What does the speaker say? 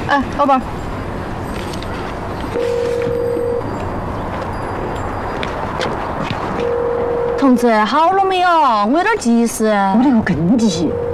哎，老板。同志，好了没有？我有点急事。 我这个更急。